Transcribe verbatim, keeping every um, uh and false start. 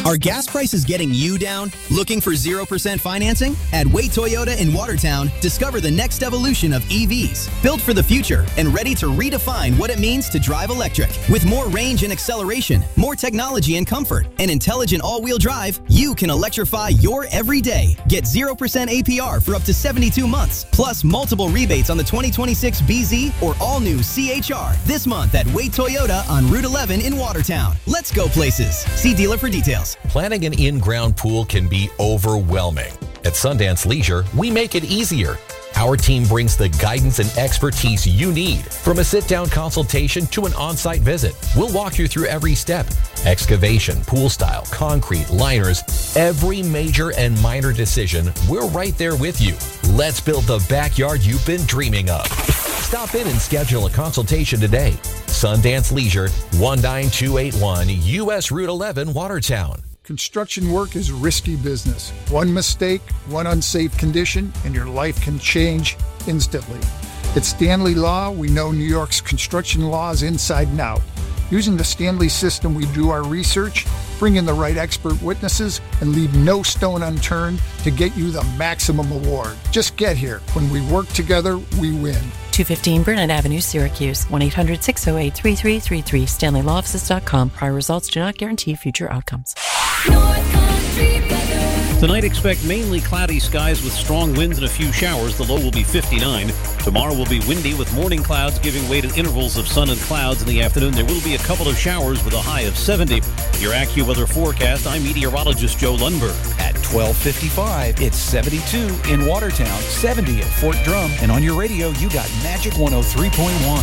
Are gas prices getting you down? Looking for zero percent financing? At Wade Toyota in Watertown, discover the next evolution of E Vs. Built for the future and ready to redefine what it means to drive electric. With more range and acceleration, more technology and comfort, and intelligent all-wheel drive, you can electrify your everyday. Get zero percent A P R for up to seventy-two months, plus multiple rebates on the twenty twenty-six B Z or all-new C H R this month at Wade Toyota on Route eleven in Watertown. Let's go places. See dealer for details. Planning an in-ground pool can be overwhelming. At Sundance Leisure, we make it easier. Our team brings the guidance and expertise you need. From a sit-down consultation to an on-site visit, we'll walk you through every step. Excavation, pool style, concrete, liners, every major and minor decision, we're right there with you. Let's build the backyard you've been dreaming of. Stop in and schedule a consultation today. Sundance Leisure, one nine two eight one U S Route eleven, Watertown. Construction work is risky business. One mistake, one unsafe condition, and your life can change instantly. At Stanley Law, we know New York's construction laws inside and out. Using the Stanley system, we do our research, bring in the right expert witnesses, and leave no stone unturned to get you the maximum award. Just get here. When we work together, we win. two fifteen Burnett Avenue, Syracuse. one eight hundred six oh eight three three three three. stanley law offices dot com. Prior results do not guarantee future outcomes. Tonight, expect mainly cloudy skies with strong winds and a few showers. The low will be fifty-nine. Tomorrow will be windy with morning clouds giving way to intervals of sun and clouds in the afternoon. There will be a couple of showers with a high of seventy. Your AccuWeather forecast, I'm meteorologist Joe Lundberg. At twelve fifty-five, it's seventy-two in Watertown, seventy at Fort Drum, and on your radio, you got Magic one oh three point one.